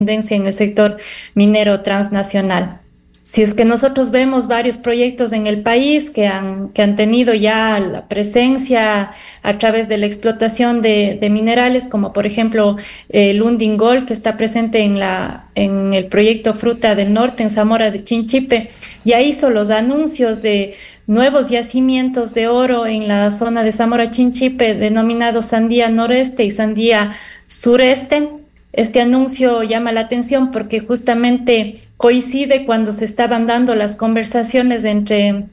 tendencia en el sector minero transnacional. Si es que nosotros vemos varios proyectos en el país que han tenido ya la presencia a través de la explotación de minerales, como por ejemplo Lundin Gold, que está presente en el proyecto Fruta del Norte en Zamora de Chinchipe, ya hizo los anuncios de nuevos yacimientos de oro en la zona de Zamora Chinchipe, denominados Sandía Noreste y Sandía Sureste. Este anuncio llama la atención porque justamente coincide cuando se estaban dando las conversaciones entre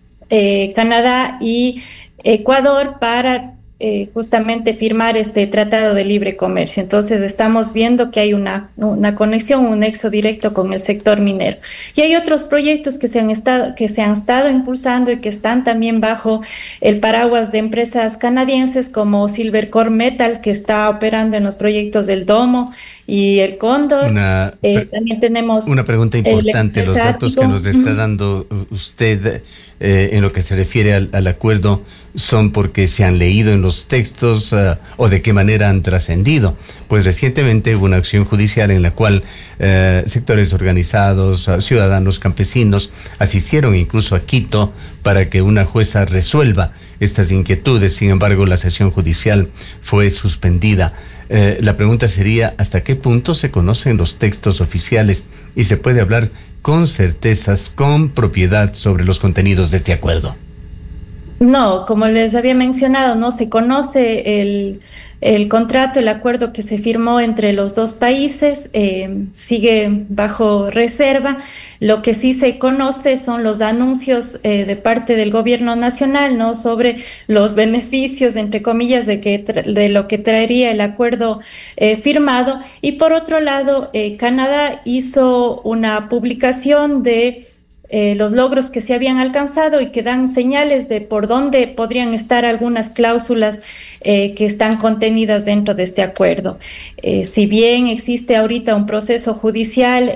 Canadá y Ecuador para justamente firmar este tratado de libre comercio. Entonces estamos viendo que hay una conexión, un nexo directo con el sector minero. Y hay otros proyectos que se han estado impulsando y que están también bajo el paraguas de empresas canadienses como Silvercorp Metals, que está operando en los proyectos del Domo y el Cóndor. También tenemos una pregunta importante. Los datos que nos está dando usted en lo que se refiere al acuerdo son porque se han leído en los textos o de qué manera han trascendido. Pues recientemente hubo una acción judicial en la cual sectores organizados, ciudadanos, campesinos asistieron incluso a Quito para que una jueza resuelva estas inquietudes. Sin embargo, la sesión judicial fue suspendida. La pregunta sería, ¿hasta qué punto se conocen los textos oficiales y se puede hablar con certezas, con propiedad sobre los contenidos de este acuerdo? No, como les había mencionado, no se conoce el contrato, el acuerdo que se firmó entre los dos países, sigue bajo reserva. Lo que sí se conoce son los anuncios de parte del gobierno nacional, ¿no?, sobre los beneficios, entre comillas, de lo que traería el acuerdo firmado. Y por otro lado, Canadá hizo una publicación de los logros que se habían alcanzado y que dan señales de por dónde podrían estar algunas cláusulas que están contenidas dentro de este acuerdo. Si bien existe ahorita un proceso judicial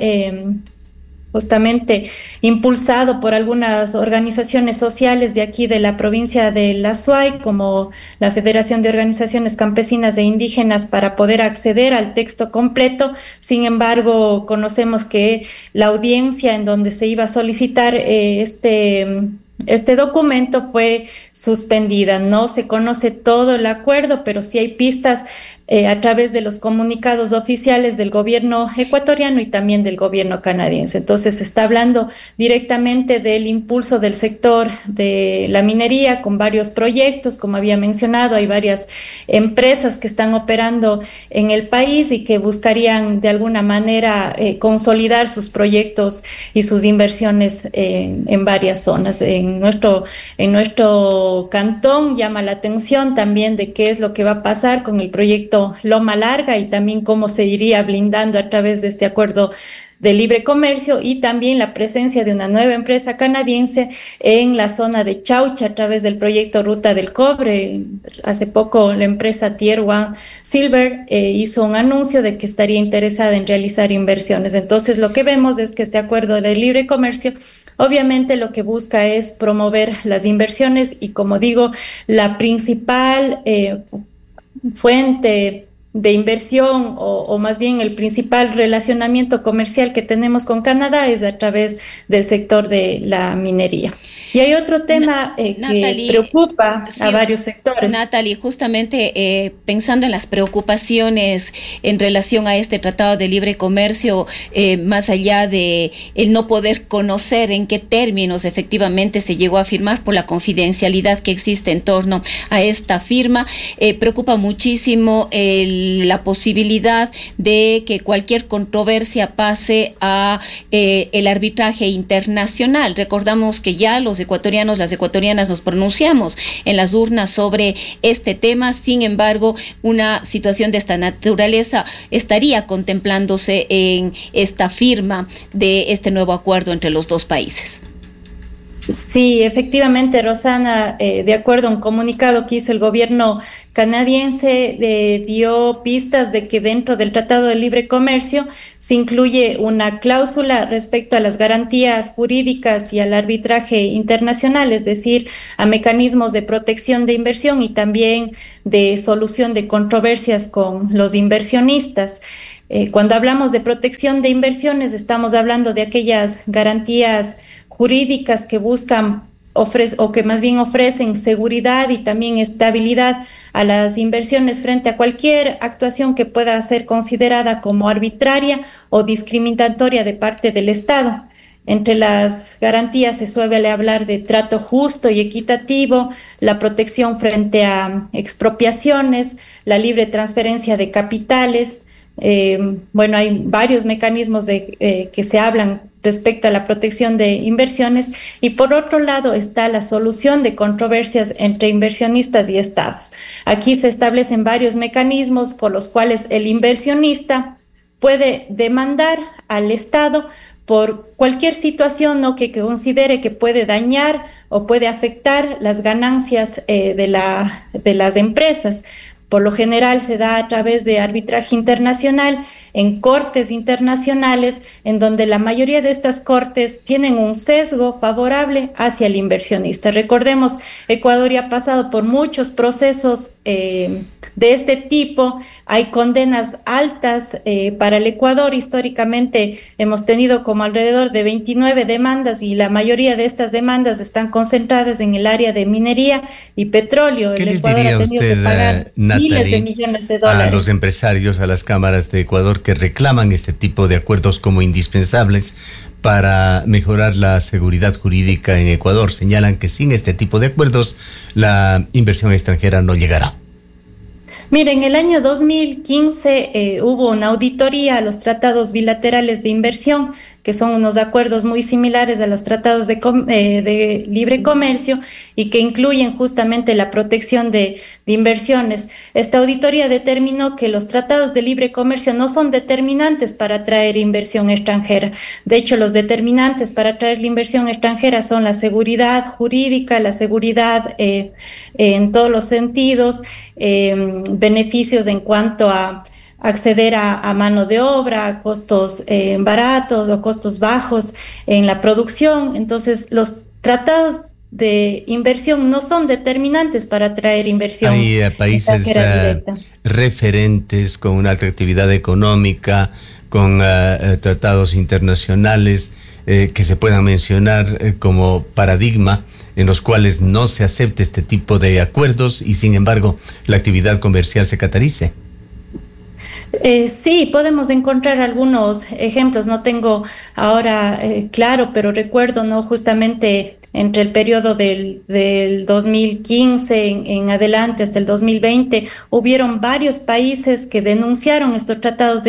justamente impulsado por algunas organizaciones sociales de aquí de la provincia de La Suay, como la Federación de Organizaciones Campesinas e Indígenas, para poder acceder al texto completo. Sin embargo, conocemos que la audiencia en donde se iba a solicitar este documento fue suspendida. No se conoce todo el acuerdo, pero sí hay pistas a través de los comunicados oficiales del gobierno ecuatoriano y también del gobierno canadiense. Entonces se está hablando directamente del impulso del sector de la minería con varios proyectos. Como había mencionado, hay varias empresas que están operando en el país y que buscarían de alguna manera consolidar sus proyectos y sus inversiones en varias zonas. En nuestro cantón llama la atención también de qué es lo que va a pasar con el proyecto Loma Larga y también cómo se iría blindando a través de este acuerdo de libre comercio, y también la presencia de una nueva empresa canadiense en la zona de Chaucha a través del proyecto Ruta del Cobre. Hace poco la empresa Tier One Silver hizo un anuncio de que estaría interesada en realizar inversiones. Entonces lo que vemos es que este acuerdo de libre comercio obviamente lo que busca es promover las inversiones y, como digo, la principal fuente de inversión o más bien el principal relacionamiento comercial que tenemos con Canadá es a través del sector de la minería. Y hay otro tema que preocupa a varios sectores. Natalie, justamente pensando en las preocupaciones en relación a este tratado de libre comercio, más allá de el no poder conocer en qué términos efectivamente se llegó a firmar por la confidencialidad que existe en torno a esta firma, preocupa muchísimo la posibilidad de que cualquier controversia pase a el arbitraje internacional. Recordamos que ya las ecuatorianas nos pronunciamos en las urnas sobre este tema. Sin embargo, una situación de esta naturaleza estaría contemplándose en esta firma de este nuevo acuerdo entre los dos países. Sí, efectivamente, Rosana, de acuerdo a un comunicado que hizo el gobierno canadiense, dio pistas de que dentro del Tratado de Libre Comercio se incluye una cláusula respecto a las garantías jurídicas y al arbitraje internacional, es decir, a mecanismos de protección de inversión y también de solución de controversias con los inversionistas. Cuando hablamos de protección de inversiones, estamos hablando de aquellas garantías jurídicas que buscan o que más bien ofrecen seguridad y también estabilidad a las inversiones frente a cualquier actuación que pueda ser considerada como arbitraria o discriminatoria de parte del Estado. Entre las garantías se suele hablar de trato justo y equitativo, la protección frente a expropiaciones, la libre transferencia de capitales. Hay varios mecanismos que se hablan respecto a la protección de inversiones, y por otro lado está la solución de controversias entre inversionistas y estados. Aquí se establecen varios mecanismos por los cuales el inversionista puede demandar al Estado por cualquier situación, ¿no?, que considere que puede dañar o puede afectar las ganancias de las empresas. Por lo general se da a través de arbitraje internacional en cortes internacionales, en donde la mayoría de estas cortes tienen un sesgo favorable hacia el inversionista. Recordemos, Ecuador ya ha pasado por muchos procesos de este tipo. Hay condenas altas para el Ecuador. Históricamente hemos tenido como alrededor de 29 demandas, y la mayoría de estas demandas están concentradas en el área de minería y petróleo. ¿Qué les diría usted, miles de millones de dólares a los empresarios, a las cámaras de Ecuador que reclaman este tipo de acuerdos como indispensables para mejorar la seguridad jurídica en Ecuador? Señalan que sin este tipo de acuerdos la inversión extranjera no llegará. Mire, en el año 2015 hubo una auditoría a los tratados bilaterales de inversión, que son unos acuerdos muy similares a los tratados de libre comercio y que incluyen justamente la protección de inversiones. Esta auditoría determinó que los tratados de libre comercio no son determinantes para atraer inversión extranjera. De hecho, los determinantes para atraer la inversión extranjera son la seguridad jurídica, la seguridad en todos los sentidos, beneficios en cuanto a acceder a mano de obra, a costos baratos o costos bajos en la producción. Entonces, los tratados de inversión no son determinantes para atraer inversión. Hay países referentes con una alta actividad económica, con tratados internacionales que se puedan mencionar como paradigma, en los cuales no se acepte este tipo de acuerdos y sin embargo la actividad comercial se catalice. Sí, podemos encontrar algunos ejemplos. No tengo ahora claro, pero recuerdo, ¿no?, justamente entre el periodo del 2015 en adelante hasta el 2020, hubieron varios países que denunciaron estos tratados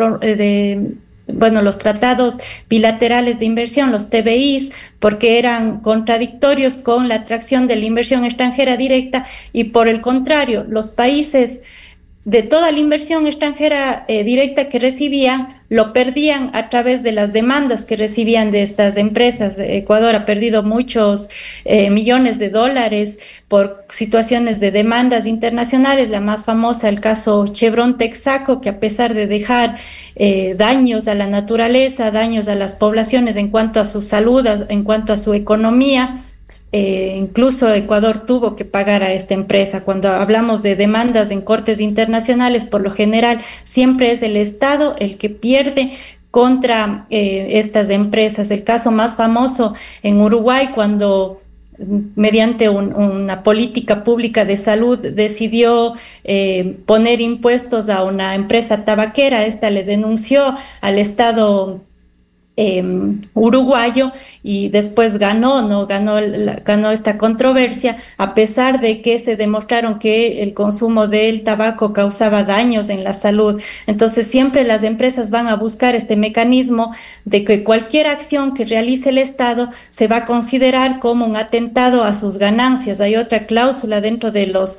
los tratados bilaterales de inversión, los TBIs, porque eran contradictorios con la atracción de la inversión extranjera directa, y por el contrario, los países de toda la inversión extranjera directa que recibían, lo perdían a través de las demandas que recibían de estas empresas. Ecuador ha perdido muchos millones de dólares por situaciones de demandas internacionales. La más famosa, el caso Chevron Texaco, que a pesar de dejar daños a la naturaleza, daños a las poblaciones en cuanto a su salud, en cuanto a su economía, incluso Ecuador tuvo que pagar a esta empresa. Cuando hablamos de demandas en cortes internacionales, por lo general siempre es el Estado el que pierde contra estas empresas. El caso más famoso en Uruguay, cuando mediante una política pública de salud decidió poner impuestos a una empresa tabaquera. Esta le denunció al Estado uruguayo y después ganó esta controversia, a pesar de que se demostraron que el consumo del tabaco causaba daños en la salud. Entonces siempre las empresas van a buscar este mecanismo de que cualquier acción que realice el Estado se va a considerar como un atentado a sus ganancias. Hay otra cláusula dentro de los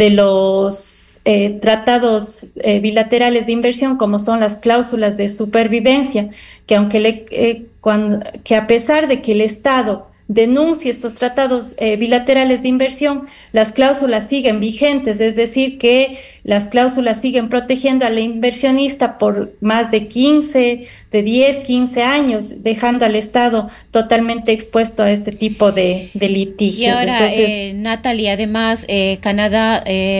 tratados bilaterales de inversión, como son las cláusulas de supervivencia, que que a pesar de que el Estado denuncie estos tratados bilaterales de inversión, las cláusulas siguen vigentes, es decir, que las cláusulas siguen protegiendo al inversionista por más de 10, 15 años, dejando al Estado totalmente expuesto a este tipo de litigios. Y ahora, Natalie, además, Canadá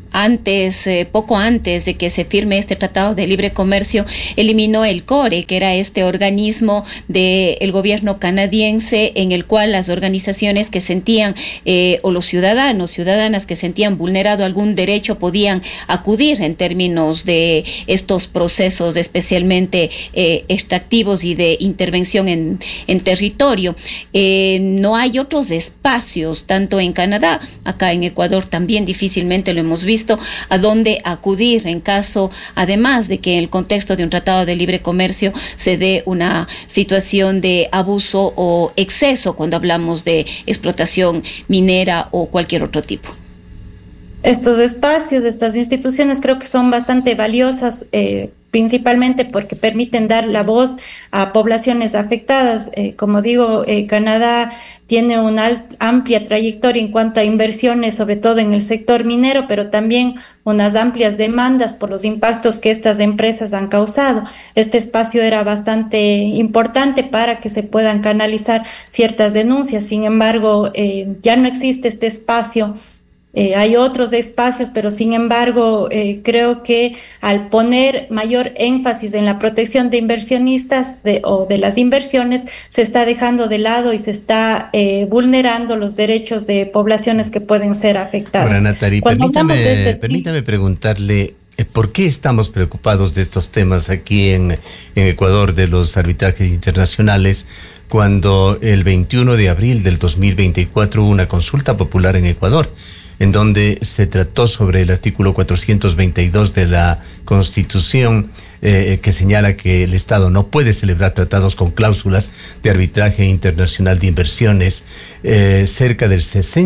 poco antes de que se firme este Tratado de Libre Comercio, eliminó el CORE, que era este organismo del gobierno canadiense en el cual las organizaciones que sentían, o los ciudadanas que sentían vulnerado algún derecho podían acudir en términos de estos procesos especialmente extractivos y de intervención en territorio. No hay otros espacios, tanto en Canadá, acá en Ecuador también difícilmente lo hemos visto, a dónde acudir en caso, además de que en el contexto de un tratado de libre comercio se dé una situación de abuso o exceso cuando hablamos de explotación minera o cualquier otro tipo. Estos espacios, estas instituciones creo que son bastante valiosas, principalmente porque permiten dar la voz a poblaciones afectadas. Como digo, Canadá tiene una amplia trayectoria en cuanto a inversiones, sobre todo en el sector minero, pero también unas amplias demandas por los impactos que estas empresas han causado. Este espacio era bastante importante para que se puedan canalizar ciertas denuncias. Sin embargo, ya no existe este espacio. Hay otros espacios, pero sin embargo, creo que al poner mayor énfasis en la protección de inversionistas o de las inversiones, se está dejando de lado y se está vulnerando los derechos de poblaciones que pueden ser afectadas. Ahora, Nathalie, permítame preguntarle, ¿por qué estamos preocupados de estos temas aquí en Ecuador, de los arbitrajes internacionales, cuando el 21 de abril del 2024 hubo una consulta popular en Ecuador, en donde se trató sobre el artículo 422 de la Constitución, que señala que el Estado no puede celebrar tratados con cláusulas de arbitraje internacional de inversiones? Cerca del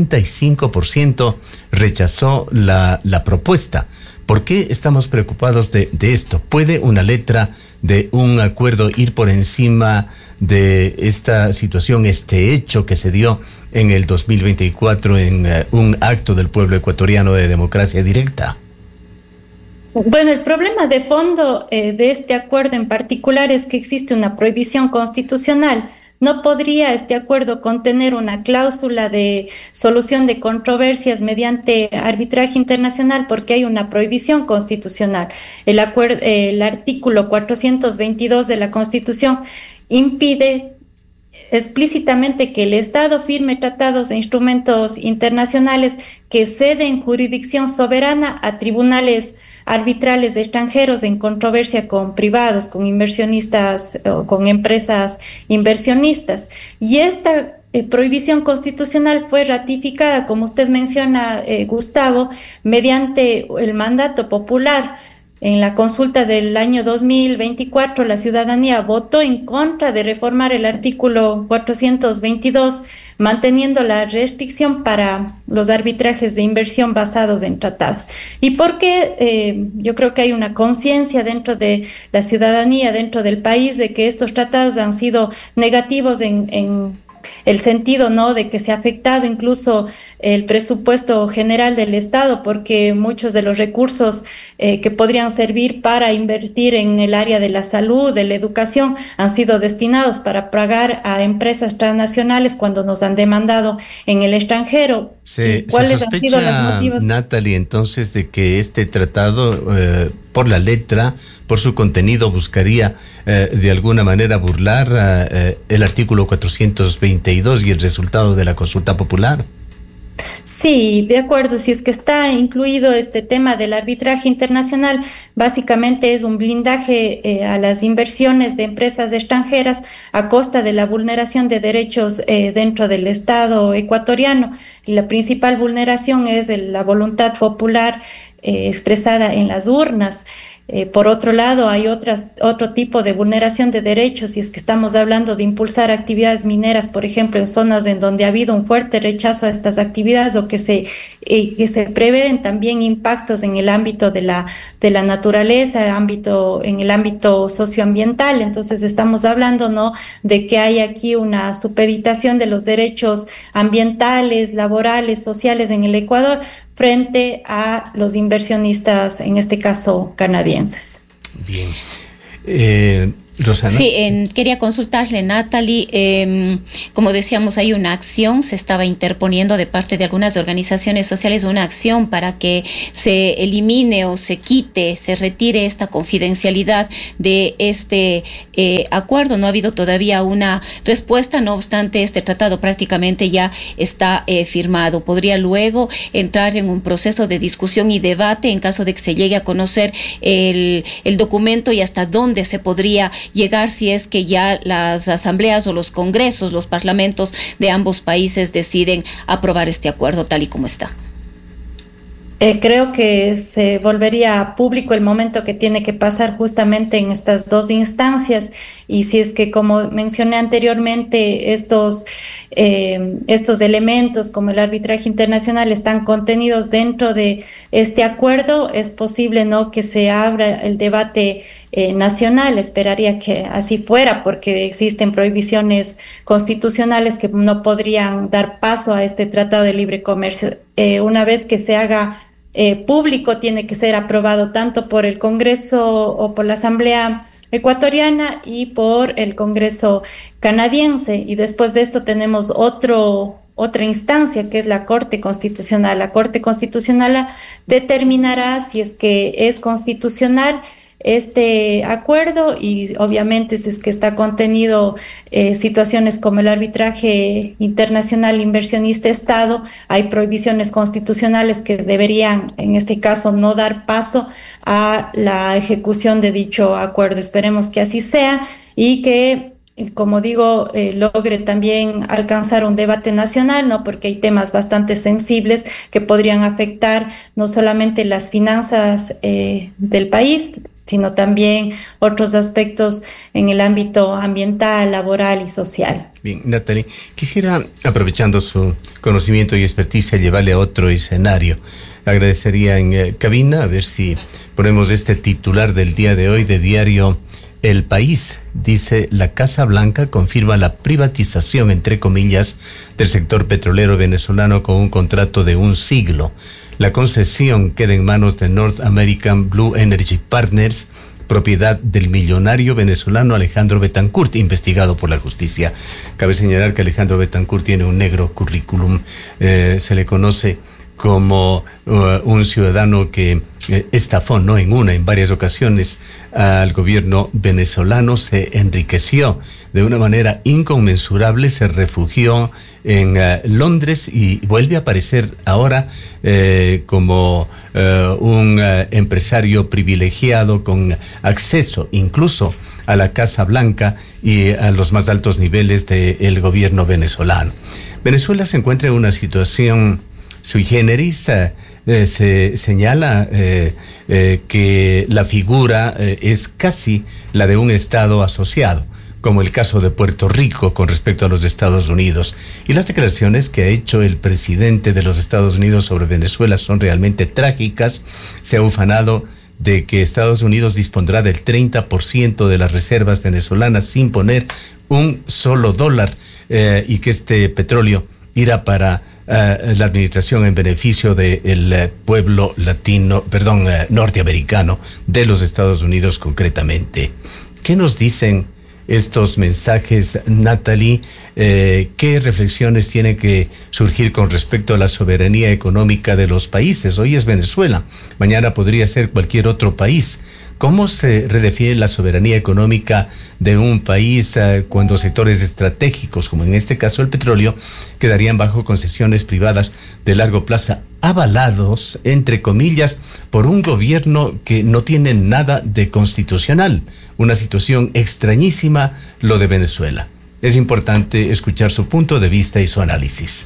65% rechazó la propuesta. ¿Por qué estamos preocupados de esto? ¿Puede una letra de un acuerdo ir por encima de esta situación, este hecho que se dio en el 2024 en un acto del pueblo ecuatoriano de democracia directa? Bueno, el problema de fondo de este acuerdo en particular es que existe una prohibición constitucional. No podría este acuerdo contener una cláusula de solución de controversias mediante arbitraje internacional porque hay una prohibición constitucional. El artículo 422 de la Constitución impide explícitamente que el Estado firme tratados e instrumentos internacionales que ceden jurisdicción soberana a tribunales arbitrales extranjeros en controversia con privados, con inversionistas o con empresas inversionistas. Y esta prohibición constitucional fue ratificada, como usted menciona, Gustavo, mediante el mandato popular. En la consulta del año 2024, la ciudadanía votó en contra de reformar el artículo 422, manteniendo la restricción para los arbitrajes de inversión basados en tratados. Y porque yo creo que hay una conciencia dentro de la ciudadanía, dentro del país, de que estos tratados han sido negativos en el sentido, ¿no?, de que se ha afectado incluso el presupuesto general del Estado, porque muchos de los recursos que podrían servir para invertir en el área de la salud, de la educación, han sido destinados para pagar a empresas transnacionales cuando nos han demandado en el extranjero. ¿Se sospecha, Nathalie, entonces, de que este tratado, por la letra, por su contenido, buscaría de alguna manera burlar el artículo 422 y el resultado de la consulta popular? Sí, de acuerdo. Si es que está incluido este tema del arbitraje internacional, básicamente es un blindaje a las inversiones de empresas extranjeras a costa de la vulneración de derechos dentro del Estado ecuatoriano. Y la principal vulneración es la voluntad popular expresada en las urnas. Por otro lado, hay otro tipo de vulneración de derechos, si es que estamos hablando de impulsar actividades mineras, por ejemplo, en zonas en donde ha habido un fuerte rechazo a estas actividades, o que se prevén también impactos en el ámbito de la naturaleza, en el ámbito socioambiental. Entonces estamos hablando, ¿no?, de que hay aquí una supeditación de los derechos ambientales, laborales, sociales en el Ecuador frente a los inversionistas, en este caso canadienses. Bien. Rosana. Sí, quería consultarle, Natalie, como decíamos, hay una acción, se estaba interponiendo de parte de algunas organizaciones sociales una acción para que se elimine o se quite, se retire esta confidencialidad de este acuerdo. No ha habido todavía una respuesta, no obstante, este tratado prácticamente ya está firmado. Podría luego entrar en un proceso de discusión y debate en caso de que se llegue a conocer el documento y hasta dónde se podría llegar si es que ya las asambleas o los congresos, los parlamentos de ambos países deciden aprobar este acuerdo tal y como está. Creo que se volvería público el momento que tiene que pasar justamente en estas dos instancias, y si es que, como mencioné anteriormente, estos elementos como el arbitraje internacional están contenidos dentro de este acuerdo, es posible, ¿no?, que se abra el debate nacional. Esperaría que así fuera, porque existen prohibiciones constitucionales que no podrían dar paso a este Tratado de Libre Comercio. Una vez que se haga público, tiene que ser aprobado tanto por el Congreso o por la Asamblea ecuatoriana y por el Congreso canadiense, y después de esto tenemos otra instancia, que es la Corte Constitucional. La Corte Constitucional determinará si es que es constitucional este acuerdo, y obviamente si es que está contenido situaciones como el arbitraje internacional inversionista-Estado, hay prohibiciones constitucionales que deberían, en este caso, no dar paso a la ejecución de dicho acuerdo. Esperemos que así sea y que, como digo, logre también alcanzar un debate nacional, ¿no?, porque hay temas bastante sensibles que podrían afectar no solamente las finanzas del país, sino también otros aspectos en el ámbito ambiental, laboral y social. Bien, Natalie, quisiera, aprovechando su conocimiento y experticia, llevarle a otro escenario. Agradecería en cabina a ver si ponemos este titular del día de hoy de diario El País. Dice: la Casa Blanca confirma la privatización, entre comillas, del sector petrolero venezolano con un contrato de 1 siglo. La concesión queda en manos de North American Blue Energy Partners, propiedad del millonario venezolano Alejandro Betancourt, investigado por la justicia. Cabe señalar que Alejandro Betancourt tiene un negro currículum. Se le conoce como un ciudadano que estafó, no en varias ocasiones al gobierno venezolano, se enriqueció de una manera inconmensurable, se refugió en Londres y vuelve a aparecer ahora como un empresario privilegiado con acceso incluso a la Casa Blanca y a los más altos niveles del gobierno venezolano. Venezuela se encuentra en una situación sui generis. Se señala que la figura es casi la de un Estado asociado, como el caso de Puerto Rico con respecto a los Estados Unidos. Y las declaraciones que ha hecho el presidente de los Estados Unidos sobre Venezuela son realmente trágicas. Se ha ufanado de que Estados Unidos dispondrá del 30% de las reservas venezolanas sin poner un solo dólar, y que este petróleo irá para la administración en beneficio del pueblo norteamericano, de los Estados Unidos concretamente. ¿Qué nos dicen estos mensajes, Natalie? ¿Qué reflexiones tienen que surgir con respecto a la soberanía económica de los países? Hoy es Venezuela, mañana podría ser cualquier otro país. ¿Cómo se redefine la soberanía económica de un país cuando sectores estratégicos, como en este caso el petróleo, quedarían bajo concesiones privadas de largo plazo, avalados, entre comillas, por un gobierno que no tiene nada de constitucional? Una situación extrañísima lo de Venezuela. Es importante escuchar su punto de vista y su análisis.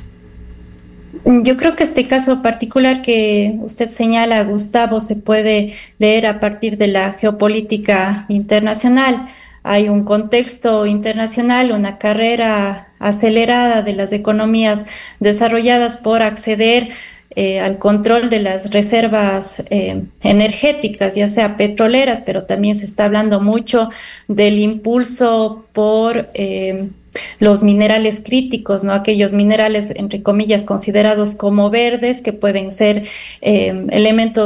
Yo creo que este caso particular que usted señala, Gustavo, se puede leer a partir de la geopolítica internacional. Hay un contexto internacional, una carrera acelerada de las economías desarrolladas por acceder al control de las reservas energéticas, ya sea petroleras, pero también se está hablando mucho del impulso por los minerales críticos, ¿no? Aquellos minerales, entre comillas, considerados como verdes, que pueden ser elementos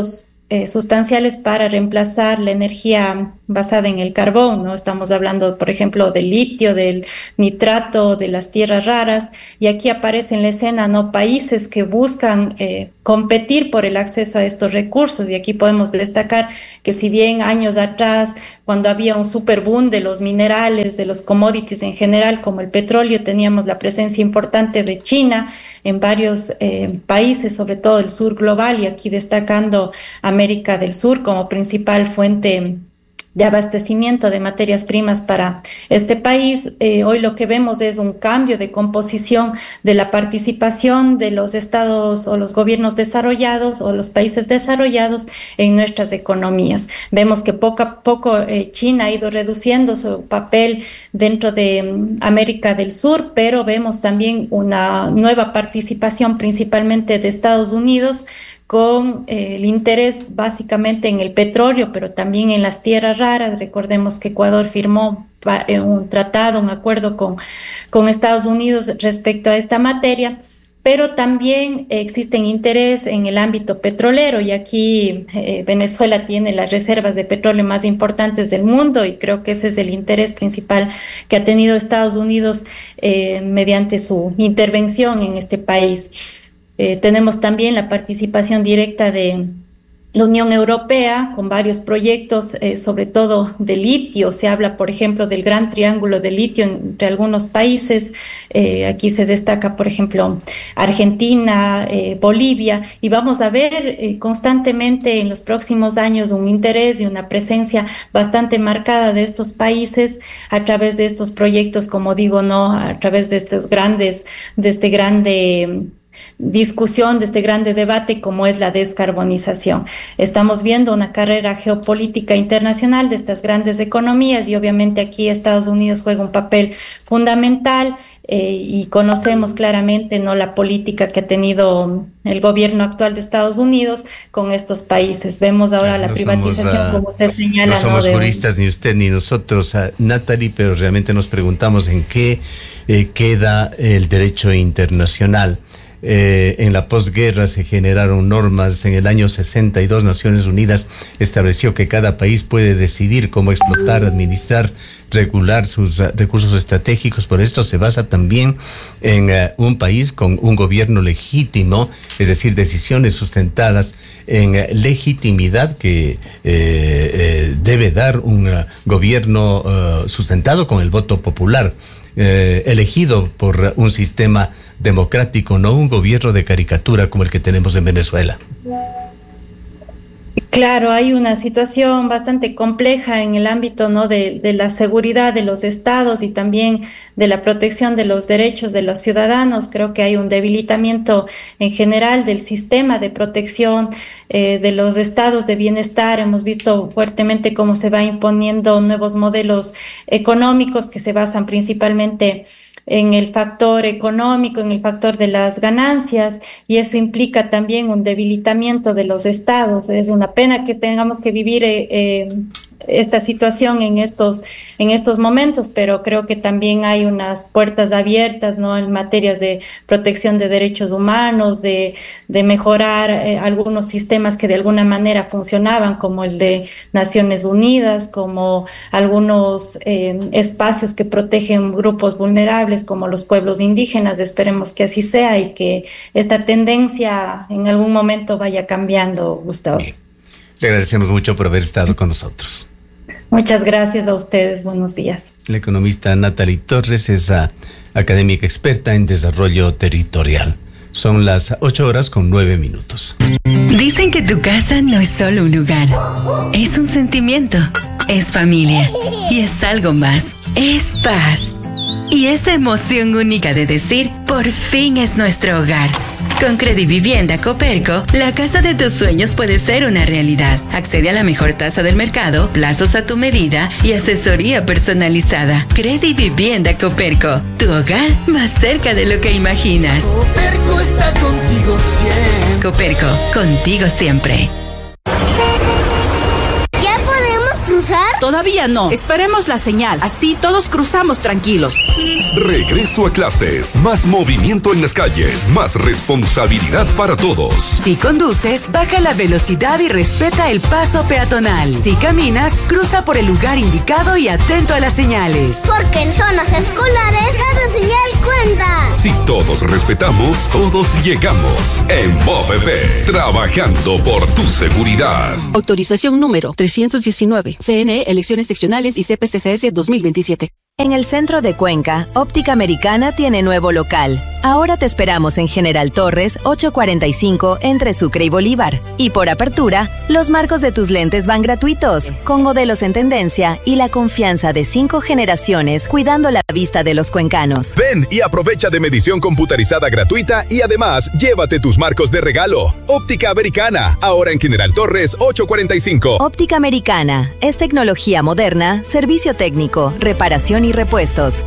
sustanciales para reemplazar la energía basada en el carbón, ¿no? Estamos hablando, por ejemplo, del litio, del nitrato, de las tierras raras, y aquí aparece en la escena, ¿no?, países que buscan competir por el acceso a estos recursos, y aquí podemos destacar que si bien años atrás, cuando había un super boom de los minerales, de los commodities en general, como el petróleo, teníamos la presencia importante de China en varios países, sobre todo el sur global, y aquí destacando América del Sur como principal fuente de abastecimiento de materias primas para este país. Hoy lo que vemos es un cambio de composición de la participación de los estados o los gobiernos desarrollados o los países desarrollados en nuestras economías. Vemos que poco a poco China ha ido reduciendo su papel dentro de América del Sur, pero vemos también una nueva participación principalmente de Estados Unidos, con el interés básicamente en el petróleo, pero también en las tierras raras. Recordemos que Ecuador firmó un tratado, un acuerdo con Estados Unidos respecto a esta materia, pero también existen interés en el ámbito petrolero, y aquí Venezuela tiene las reservas de petróleo más importantes del mundo, y creo que ese es el interés principal que ha tenido Estados Unidos mediante su intervención en este país. Tenemos también la participación directa de la Unión Europea con varios proyectos, sobre todo de litio. Se habla, por ejemplo, del gran triángulo de litio entre algunos países. Aquí se destaca, por ejemplo, Argentina, Bolivia, y vamos a ver constantemente en los próximos años un interés y una presencia bastante marcada de estos países a través de estos proyectos, como digo, ¿no?, a través de este grande discusión, de este grande debate como es la descarbonización. Estamos viendo una carrera geopolítica internacional de estas grandes economías, y obviamente aquí Estados Unidos juega un papel fundamental, y conocemos claramente, ¿no?, la política que ha tenido el gobierno actual de Estados Unidos con estos países. Vemos ahora la privatización, como usted señala. No somos juristas, ni usted ni nosotros, Natalie, pero realmente nos preguntamos en qué queda el derecho internacional. En la posguerra se generaron normas. En el año 62 Naciones Unidas estableció que cada país puede decidir cómo explotar, administrar, regular sus recursos estratégicos. Por esto se basa también en un país con un gobierno legítimo, es decir, decisiones sustentadas en legitimidad que debe dar un gobierno sustentado con el voto popular. Elegido por un sistema democrático, no un gobierno de caricatura como el que tenemos en Venezuela. Claro, hay una situación bastante compleja en el ámbito, ¿no?, de la seguridad de los estados y también de la protección de los derechos de los ciudadanos. Creo que hay un debilitamiento en general del sistema de protección de los estados de bienestar. Hemos visto fuertemente cómo se va imponiendo nuevos modelos económicos que se basan principalmente en el factor económico, en el factor de las ganancias, y eso implica también un debilitamiento de los estados. Es una pena que tengamos que vivir esta situación en estos momentos, pero creo que también hay unas puertas abiertas, ¿no?, en materias de protección de derechos humanos, de mejorar algunos sistemas que de alguna manera funcionaban, como el de Naciones Unidas, como algunos espacios que protegen grupos vulnerables como los pueblos indígenas. Esperemos que así sea y que esta tendencia en algún momento vaya cambiando, Gustavo. Bien. Le agradecemos mucho por haber estado con nosotros. Muchas gracias a ustedes. Buenos días. La economista Natalie Torres es académica experta en desarrollo territorial. Son las 8:09. Dicen que tu casa no es solo un lugar, es un sentimiento, es familia y es algo más, es paz. Y esa emoción única de decir, por fin es nuestro hogar. Con Credivivienda Coperco, la casa de tus sueños puede ser una realidad. Accede a la mejor tasa del mercado, plazos a tu medida y asesoría personalizada. Credivivienda Coperco, tu hogar más cerca de lo que imaginas. Coperco está contigo siempre. Coperco, contigo siempre. ¿Ya podemos cruzar? Todavía no. Esperemos la señal. Así todos cruzamos tranquilos. Regreso a clases. Más movimiento en las calles. Más responsabilidad para todos. Si conduces, baja la velocidad y respeta el paso peatonal. Si caminas, cruza por el lugar indicado y atento a las señales. Porque en zonas escolares cada señal cuenta. Si todos respetamos, todos llegamos. En MOVEP, trabajando por tu seguridad. Autorización número 319. CNE, elecciones seccionales y CPCCS 2027. En el centro de Cuenca, Óptica Americana tiene nuevo local. Ahora te esperamos en General Torres 845 entre Sucre y Bolívar. Y por apertura, los marcos de tus lentes van gratuitos, con modelos en tendencia y la confianza de 5 generaciones cuidando la vista de los cuencanos. Ven y aprovecha de medición computarizada gratuita y además llévate tus marcos de regalo. Óptica Americana, ahora en General Torres 845. Óptica Americana es tecnología moderna, servicio técnico, reparación y repuestos.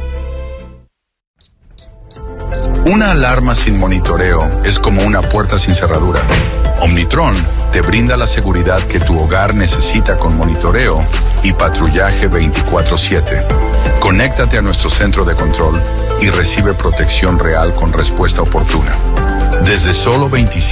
Una alarma sin monitoreo es como una puerta sin cerradura. Omnitron te brinda la seguridad que tu hogar necesita con monitoreo y patrullaje 24/7. Conéctate a nuestro centro de control y recibe protección real con respuesta oportuna. Desde solo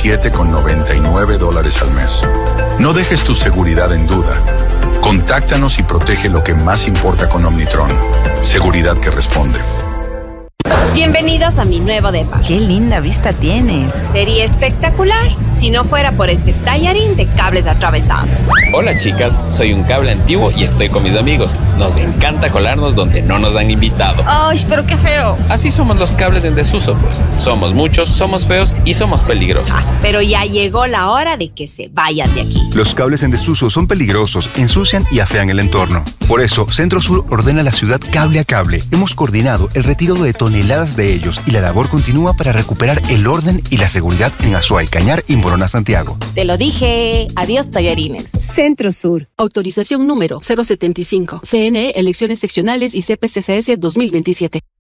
$27,99 al mes. No dejes tu seguridad en duda. Contáctanos y protege lo que más importa con Omnitron. Seguridad que responde. Bienvenidos a mi nuevo depa. ¡Qué linda vista tienes! Sería espectacular si no fuera por ese tallarín de cables atravesados. Hola chicas, soy un cable antiguo y estoy con mis amigos. Nos encanta colarnos donde no nos han invitado. ¡Ay, pero qué feo! Así somos los cables en desuso, pues. Somos muchos, somos feos y somos peligrosos. Pero ya llegó la hora de que se vayan de aquí. Los cables en desuso son peligrosos, ensucian y afean el entorno. Por eso, Centro Sur ordena a la ciudad cable a cable. Hemos coordinado el retiro de toneladas de ellos y la labor continúa para recuperar el orden y la seguridad en Azuay, Cañar y Morona, Santiago. Te lo dije. Adiós, tallarines. Centro Sur. Autorización número 075. CNE, elecciones seccionales y CPCCS 2027.